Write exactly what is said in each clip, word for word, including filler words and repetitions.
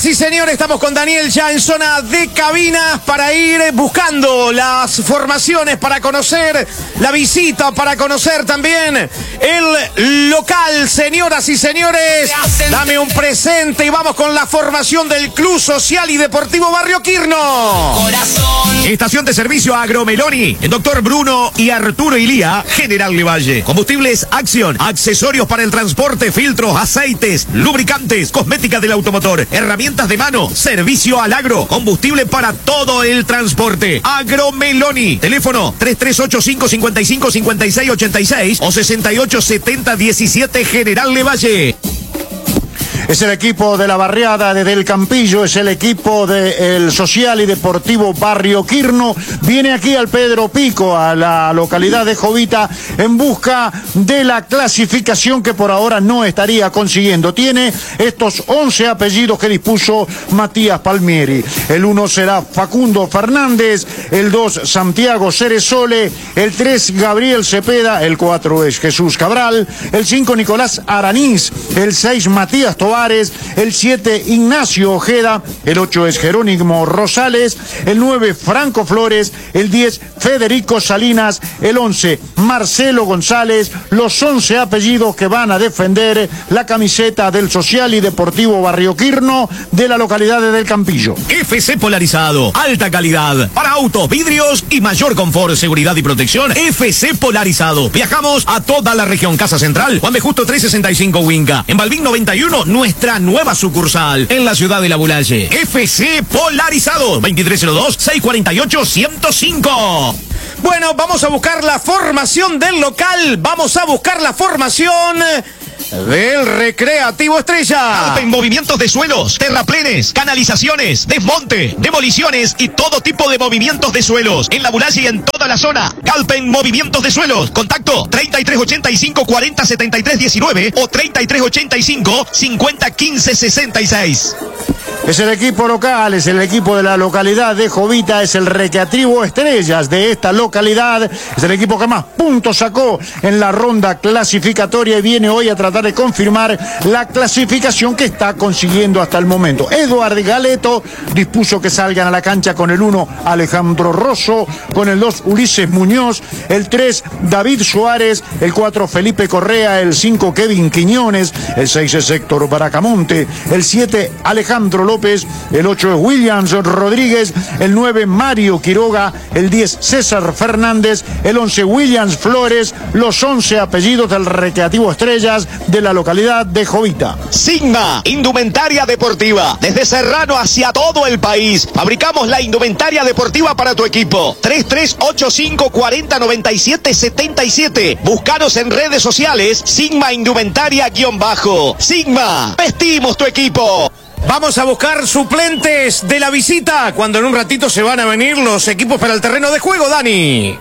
Señoras y señores, estamos con Daniel ya en zona de cabinas para ir buscando las formaciones, para conocer la visita, para conocer también el local. Señoras y señores, dame un presente y vamos con la formación del Club Social y Deportivo Barrio Quirno. Corazón. Estación de servicio Agromeloni, el doctor Bruno y Arturo Ilía, General Levalle. Combustibles Acción, accesorios para el transporte, filtros, aceites, lubricantes, cosmética del automotor, herramientas de mano, servicio al agro, combustible para todo el transporte. Agromeloni, teléfono tres tres ocho cinco, cinco cinco, cinco seis ocho seis o sesenta y ocho setenta diecisiete, General Levalle. Es el equipo de la barriada de Del Campillo, es el equipo del Social y Deportivo Barrio Quirno. Viene aquí al Pedro Pico, a la localidad de Jovita, en busca de la clasificación que por ahora no estaría consiguiendo. Tiene estos once apellidos que dispuso Matías Palmieri. El uno será Facundo Fernández, el dos Santiago Ceresole, el tres Gabriel Cepeda, el cuatro es Jesús Cabral, el cinco Nicolás Aranís, el seis Matías Tobar, el siete Ignacio Ojeda, el ocho es Jerónimo Rosales, el nueve Franco Flores, el diez Federico Salinas, el once Marcelo González, los once apellidos que van a defender la camiseta del Social y Deportivo Barrio Quirno de la localidad de Del Campillo. F C Polarizado, alta calidad para autos, vidrios y mayor confort, seguridad y protección. F C Polarizado. Viajamos a toda la región. Casa Central, Juan B. Justo trescientos sesenta y cinco Huinca. En Balbín noventa y uno, nuestra nueva sucursal en la ciudad de La Bulaye. F C Polarizado, veintitrés cero dos, seiscientos cuarenta y ocho, ciento cinco. Bueno, vamos a buscar la formación del local, vamos a buscar la formación del Recreativo Estrella. En movimientos de suelos, terraplenes, canalizaciones, desmonte, demoliciones y todo tipo de movimientos de suelos en La Bulaye y en toda la zona. Calpen Movimientos de Suelos. Contacto treinta y tres ochenta y cinco, cuarenta setenta y tres diecinueve o treinta y tres ochenta y cinco, cincuenta quince sesenta y seis. Es el equipo local, es el equipo de la localidad de Jovita, es el Recreativo Estrellas de esta localidad, es el equipo que más puntos sacó en la ronda clasificatoria y viene hoy a tratar de confirmar la clasificación que está consiguiendo hasta el momento. Eduardo Galeto dispuso que salgan a la cancha con el uno Alejandro Rosso, con el dos Ulises Muñoz, el tres David Suárez, el cuatro Felipe Correa, el cinco Kevin Quiñones, el seis es Héctor Baracamonte, el siete Alejandro López, el ocho es Williams Rodríguez, el nueve Mario Quiroga, el diez César Fernández, el once Williams Flores, los once apellidos del Recreativo Estrellas de la localidad de Jovita. Sigma, indumentaria deportiva, desde Serrano hacia todo el país. Fabricamos la indumentaria deportiva para tu equipo. tres tres ocho cinco, cuarenta noventa y siete setenta y siete. Búscanos en redes sociales, Sigma Indumentaria guión bajo. Sigma, vestimos tu equipo. Vamos a buscar suplentes de la visita, cuando en un ratito se van a venir los equipos para el terreno de juego, Dani.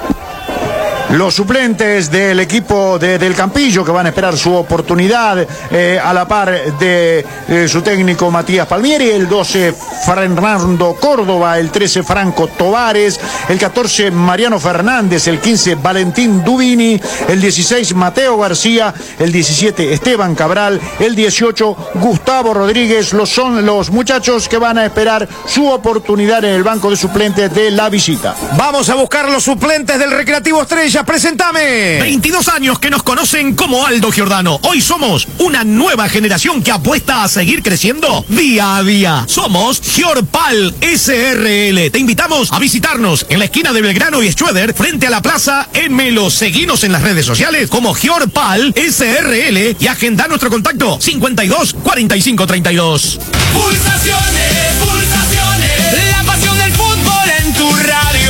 Los suplentes del equipo de Del Campillo que van a esperar su oportunidad eh, a la par de eh, su técnico Matías Palmieri, el doce Fernando Córdoba, el trece Franco Tovares, el catorce Mariano Fernández, el quince Valentín Dubini, el dieciséis Mateo García, el diecisiete Esteban Cabral, el dieciocho Gustavo Rodríguez. Los son los muchachos que van a esperar su oportunidad en el banco de suplentes de la visita. Vamos a buscar los suplentes del Recreativo Estrella. Presentame. veintidós años que nos conocen como Aldo Giordano. Hoy somos una nueva generación que apuesta a seguir creciendo día a día. Somos Giorpal S R L. Te invitamos a visitarnos en la esquina de Belgrano y Schroeder, frente a la plaza en Melo. Seguinos en las redes sociales como Giorpal S R L y agenda nuestro contacto cincuenta y dos, cuarenta y cinco, treinta y dos. Pulsaciones, pulsaciones, la pasión del fútbol en tu radio.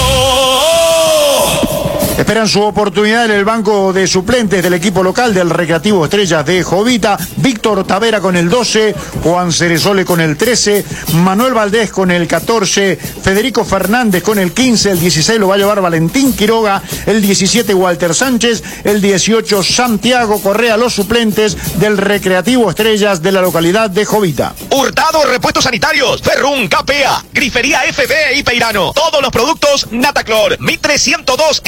Esperan su oportunidad en el banco de suplentes del equipo local del Recreativo Estrellas de Jovita. Víctor Tavera con el doce, Juan Ceresole con el trece, Manuel Valdés con el catorce, Federico Fernández con el quince, el dieciséis lo va a llevar Valentín Quiroga, el diecisiete Walter Sánchez, el dieciocho Santiago Correa, los suplentes del Recreativo Estrellas de la localidad de Jovita. Hurtado, repuestos sanitarios, Ferrún, Capea, Grifería F B y Peirano. Todos los productos Nataclor. Mitre ciento dos, esquina Alvear.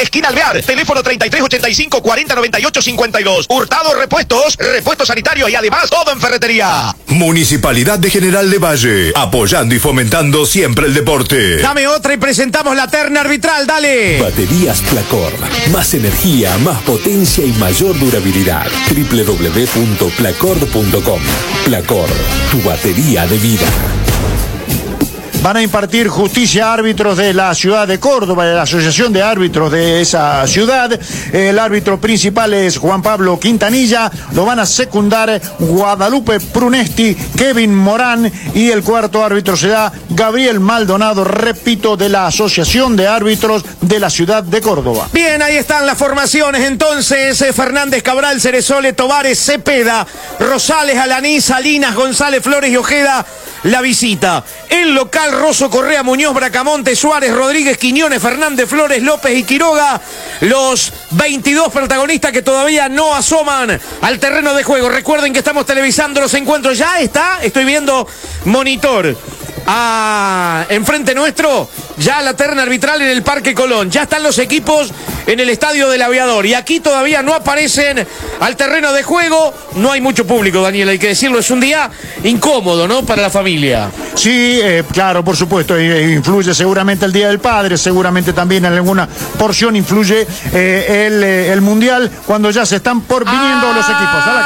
celular. Teléfono treinta y tres ochenta y cinco cuarenta noventa y ocho cincuenta y dos. Hurtado Repuestos, repuestos sanitarios y además todo en ferretería. Municipalidad de General de Valle, apoyando y fomentando siempre el deporte. Dame otra y presentamos la terna arbitral, dale. Baterías Placor. Más energía, más potencia y mayor durabilidad. doble u doble u doble u punto placor punto com. Placor, tu batería de vida. Van a impartir justicia a árbitros de la ciudad de Córdoba, de la Asociación de Árbitros de esa ciudad. El árbitro principal es Juan Pablo Quintanilla. Lo van a secundar Guadalupe Prunesti, Kevin Morán, y el cuarto árbitro será Gabriel Maldonado, repito, de la Asociación de Árbitros de la ciudad de Córdoba. Bien, ahí están las formaciones entonces. eh, Fernández, Cabral, Ceresole, Tovares, Cepeda, Rosales, Alaní, Salinas, González, Flores y Ojeda. La visita. El local, Rosso, Correa, Muñoz, Bracamonte, Suárez, Rodríguez, Quiñones, Fernández, Flores, López y Quiroga. Los veintidós protagonistas que todavía no asoman al terreno de juego. Recuerden que estamos televisando los encuentros. Ya está, estoy viendo monitor. Ah, enfrente nuestro, ya la terna arbitral en el Parque Colón. Ya están los equipos en el Estadio del Aviador. Y aquí todavía no aparecen al terreno de juego. No hay mucho público, Daniel, hay que decirlo. Es un día incómodo, ¿no? Para la familia. Sí, eh, claro, por supuesto, eh, influye seguramente el Día del Padre, seguramente también en alguna porción influye eh, el, eh, el Mundial, cuando ya se están por viniendo ah, los equipos a la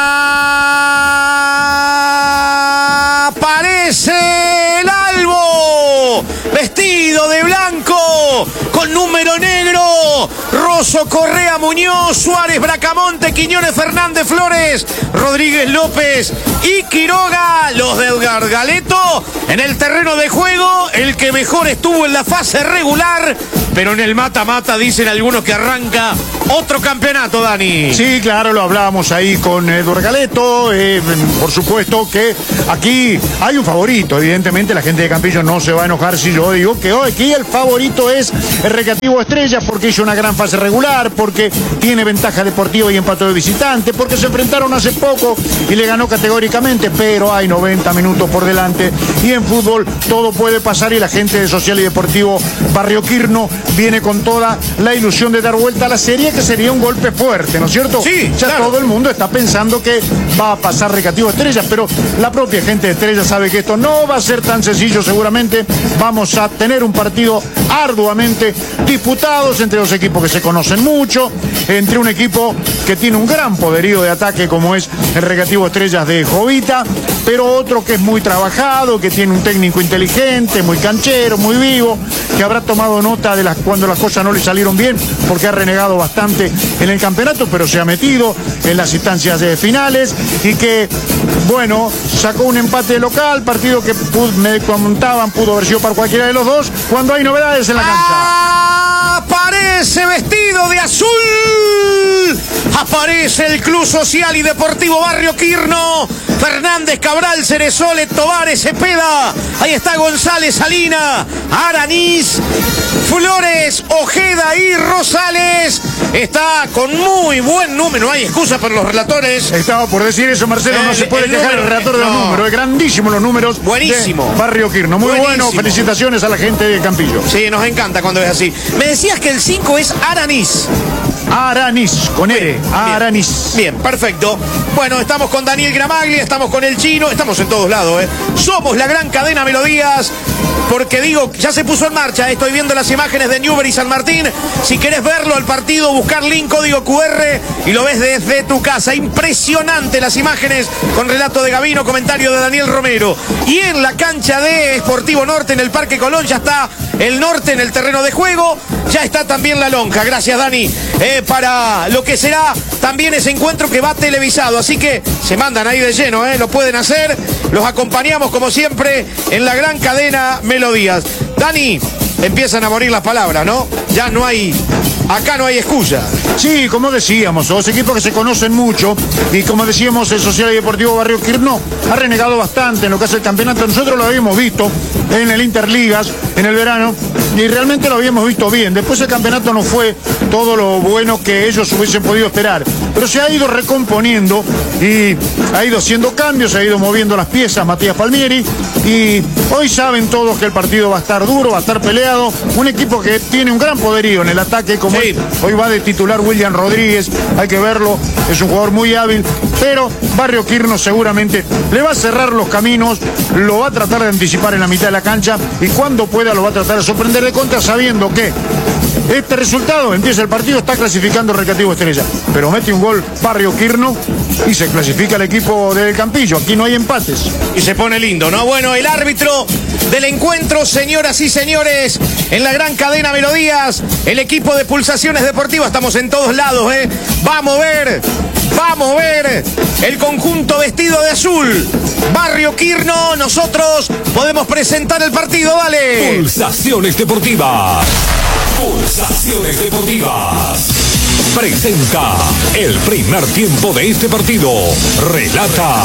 cancha. Aparece el Albo, vestido de blanco, con número negro. Rosso, Correa, Muñoz, Suárez, Bracamonte, Quiñones, Fernández, Flores, Rodríguez, López y Quiroga. Los de Edgar Galeto en el terreno de juego. El que mejor estuvo en la fase regular, pero en el mata-mata dicen algunos que arranca otro campeonato, Dani. Sí, claro, lo hablábamos ahí con Edgar Galeto. Eh, por supuesto que aquí hay un favorito. Evidentemente la gente de Campillo no se va a enojar si yo digo que hoy aquí el favorito es el Recreativo Estrellas, porque hizo una gran fase regular, porque tiene ventaja deportiva y empató de visitante, porque se enfrentaron hace poco y le ganó categóricamente, pero hay noventa minutos por delante y en fútbol todo puede pasar, y la gente de Social y Deportivo Barrio Quirno viene con toda la ilusión de dar vuelta a la serie, que sería un golpe fuerte, ¿no es cierto? Sí, ya claro. Todo el mundo está pensando que va a pasar Recreativo Estrellas, pero la propia gente de Estrellas sabe que esto no va a ser tan sencillo. Seguramente vamos a tener un partido arduamente disputados entre dos equipos que se conocen mucho, entre un equipo que tiene un gran poderío de ataque como es el Recreativo Estrellas de Jovita, pero otro que es muy trabajado, que tiene un técnico inteligente, muy canchero, muy vivo, que habrá tomado nota de las cuando las cosas no le salieron bien, porque ha renegado bastante en el campeonato, pero se ha metido en las instancias de finales y que, bueno, sacó un empate local, partido que pudo, me comentaban pudo haber sido para cualquiera de los dos, cuando hay novedades en la cancha. Aparece vestido de azul. Aparece el Club Social y Deportivo Barrio Quirno. Fernández, Cabral, Ceresole, Tovares, Cepeda. Ahí está González, Salina, Aranís, Flores, Ojeda y Rosales. Está con muy buen número. No hay excusa para los relatores. Estaba por decir eso, Marcelo. El, no se puede el quejar número, el relator de no. los números. Es grandísimo los números. Buenísimo. De Barrio Quirno. Muy Buenísimo. bueno. Felicitaciones a la gente de Campillo. Sí, nos encanta cuando es así. Me decías que el cinco es Aranís. Aranís, con E. Aranís. Bien, perfecto. Bueno, estamos con Daniel Gramaglia, estamos con el Chino, estamos en todos lados, ¿eh? Somos la gran cadena Melodías, porque digo, ya se puso en marcha, ¿eh? Estoy viendo las imágenes de Newbery y San Martín. Si querés verlo, el partido, buscar link, código Q R y lo ves desde tu casa. Impresionante las imágenes, con relato de Gavino, comentario de Daniel Romero. Y en la cancha de Sportivo Norte, en el Parque Colón, ya está el Norte en el terreno de juego, ya está también la lonja. Gracias, Dani, eh, para lo que será también ese encuentro que va televisado. Así que se mandan ahí de lleno, eh, lo pueden hacer. Los acompañamos como siempre en la gran cadena Melodías. Dani, empiezan a morir las palabras, ¿no? Ya no hay, acá no hay excusa. Sí, como decíamos, dos equipos que se conocen mucho y como decíamos, el Social y Deportivo Barrio Quirno ha renegado bastante en lo que hace el campeonato. Nosotros lo habíamos visto en el Interligas, en el verano, y realmente lo habíamos visto bien. Después el campeonato no fue todo lo bueno que ellos hubiesen podido esperar, pero se ha ido recomponiendo y ha ido haciendo cambios, ha ido moviendo las piezas Matías Palmieri, y hoy saben todos que el partido va a estar duro, va a estar peleado. Un equipo que tiene un gran poderío en el ataque, como sí. Hoy va de titular William Rodríguez, hay que verlo, es un jugador muy hábil, pero Barrio Quirno seguramente le va a cerrar los caminos, lo va a tratar de anticipar en la mitad de la cancha y cuando pueda lo va a tratar de sorprender de contra, sabiendo que este resultado, empieza el partido, está clasificando el Recreativo Estrella, pero mete un gol Barrio Quirno y se clasifica el equipo del Campillo. Aquí no hay empates. Y se pone lindo, ¿no? Bueno, el árbitro del encuentro, señoras y señores, en la gran cadena Melodías, el equipo de Pulsaciones Deportivas, estamos en todos lados, ¿eh? Vamos a ver, vamos a ver el conjunto vestido de azul. Barrio Quirno, nosotros podemos presentar el partido, dale. Pulsaciones Deportivas. Pulsaciones Deportivas presenta el primer tiempo de este partido. Relata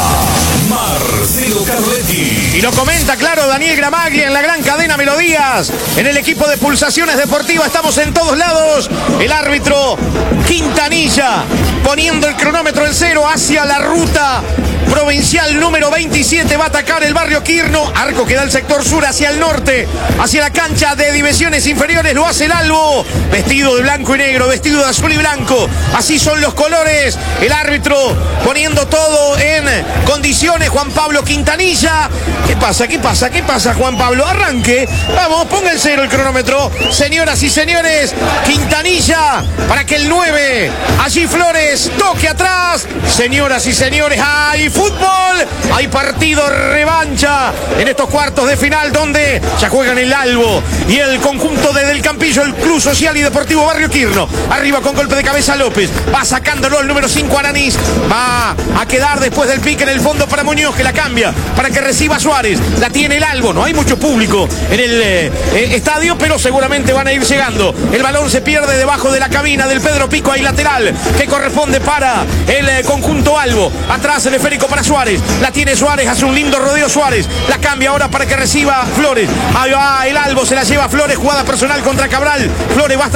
Marcelo Carletti. Y lo comenta, claro, Daniel Gramaglia en la gran cadena Melodías. En el equipo de Pulsaciones Deportivas estamos en todos lados. El árbitro Quintanilla poniendo el cronómetro en cero hacia la ruta provincial número veintisiete. Va a atacar el Barrio Quirno. Arco que da el sector sur hacia el norte, hacia la cancha de divisiones inferiores. Lo hace el Albo, vestido de blanco y negro, vestido de azul y blanco. Así son los colores. El árbitro poniendo todo en condiciones. Juan Pablo Quintanilla. ¿Qué pasa? ¿Qué pasa? ¿Qué pasa, Juan Pablo? Arranque. Vamos, ponga el cero el cronómetro. Señoras y señores, Quintanilla para que el nueve, allí Flores, toque atrás. Señoras y señores, hay fútbol, hay partido revancha en estos cuartos de final donde ya juegan el Albo y el conjunto de Del Campillo, el Club Social y Deportivo Barrio Quirno. Arriba con golpe de cabeza López, va sacándolo el número cinco Aranís, va a quedar después del pique en el fondo para Muñoz, que la cambia para que reciba Suárez. La tiene el Albo, no hay mucho público en el eh, estadio, pero seguramente van a ir llegando. El balón se pierde debajo de la cabina del Pedro Pico, hay lateral que corresponde para el eh, conjunto Albo. Atrás el esférico para Suárez, la tiene Suárez, hace un lindo rodeo Suárez, la cambia ahora para que reciba Flores. Ahí va el Albo, se la lleva Flores, jugada personal contra Cabral. Flores va a